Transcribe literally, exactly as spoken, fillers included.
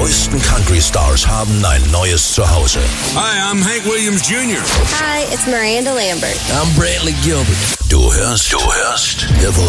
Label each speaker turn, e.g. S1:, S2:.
S1: neuesten Country-Stars haben ein neues Zuhause.
S2: Hi, I'm Hank Williams Junior
S3: Hi, it's Miranda Lambert.
S4: I'm Brantley Gilbert.
S1: Du hörst, du hörst The